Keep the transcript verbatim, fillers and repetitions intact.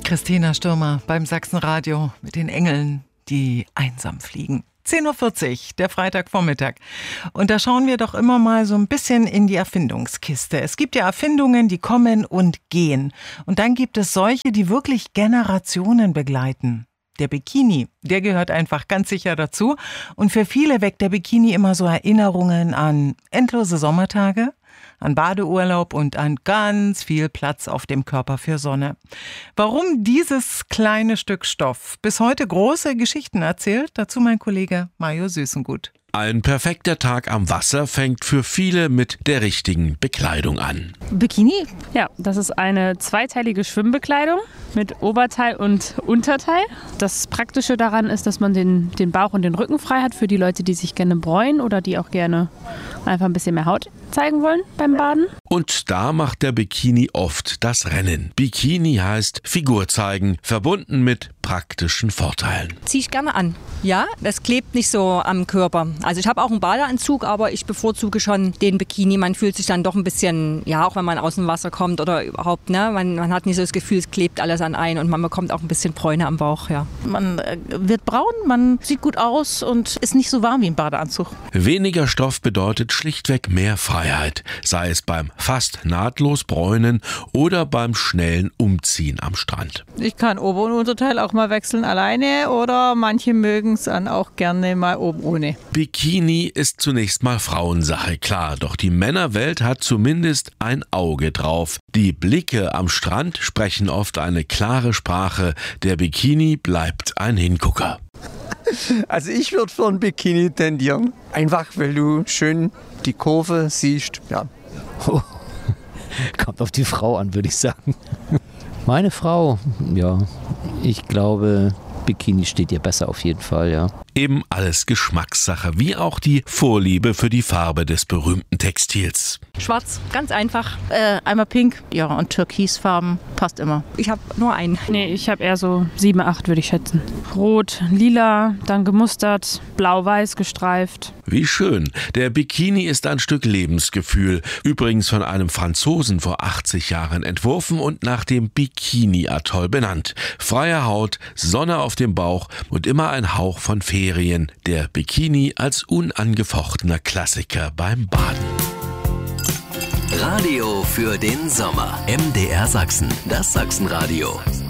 Christina Stürmer beim Sachsenradio mit den Engeln, die einsam fliegen. zehn Uhr vierzig, der Freitagvormittag. Und da schauen wir doch immer mal so ein bisschen in die Erfindungskiste. Es gibt ja Erfindungen, die kommen und gehen. Und dann gibt es solche, die wirklich Generationen begleiten. Der Bikini, der gehört einfach ganz sicher dazu. Und für viele weckt der Bikini immer so Erinnerungen an endlose Sommertage, an Badeurlaub und an ganz viel Platz auf dem Körper für Sonne. Warum dieses kleine Stück Stoff bis heute große Geschichten erzählt, dazu mein Kollege Mario Süßengut. Ein perfekter Tag am Wasser fängt für viele mit der richtigen Bekleidung an. Bikini? Ja, das ist eine zweiteilige Schwimmbekleidung mit Oberteil und Unterteil. Das Praktische daran ist, dass man den, den Bauch und den Rücken frei hat für die Leute, die sich gerne bräunen oder die auch gerne einfach ein bisschen mehr Haut zeigen wollen beim Baden. Und da macht der Bikini oft das Rennen. Bikini heißt Figur zeigen, verbunden mit praktischen Vorteilen. Zieh ich gerne an. Ja, das klebt nicht so am Körper. Also ich habe auch einen Badeanzug, aber ich bevorzuge schon den Bikini. Man fühlt sich dann doch ein bisschen, ja, auch wenn man aus dem Wasser kommt oder überhaupt, ne, man, man hat nicht so das Gefühl, es klebt alles an ein und man bekommt auch ein bisschen Bräune am Bauch, ja. Man äh, wird braun, man sieht gut aus und ist nicht so warm wie ein Badeanzug. Weniger Stoff bedeutet schlichtweg mehr Freiheit, sei es beim fast nahtlos Bräunen oder beim schnellen Umziehen am Strand. Ich kann Ober- und Unterteil auch mal wechseln alleine oder manche mögen es dann auch gerne mal oben ohne. Bikini ist zunächst mal Frauensache, klar, doch die Männerwelt hat zumindest ein Auge drauf. Die Blicke am Strand sprechen oft eine klare Sprache. Der Bikini bleibt ein Hingucker. Also ich würde für ein Bikini tendieren. Einfach, weil du schön die Kurve siehst. Ja. Oh. Kommt auf die Frau an, würde ich sagen. Meine Frau, ja, ich glaube, Bikini steht ihr besser auf jeden Fall, ja. Eben alles Geschmackssache, wie auch die Vorliebe für die Farbe des berühmten Textils. Schwarz, ganz einfach. Äh, einmal pink, ja, und Türkisfarben, passt immer. Ich habe nur einen. Nee, ich habe eher so sieben, acht, würde ich schätzen. Rot, lila, dann gemustert, blau-weiß gestreift. Wie schön. Der Bikini ist ein Stück Lebensgefühl. Übrigens von einem Franzosen vor achtzig Jahren entworfen und nach dem Bikini-Atoll benannt. Freie Haut, Sonne auf dem Bauch und immer ein Hauch von Ferien. Der Bikini als unangefochtener Klassiker beim Baden. Radio für den Sommer. M D R Sachsen, das Sachsenradio.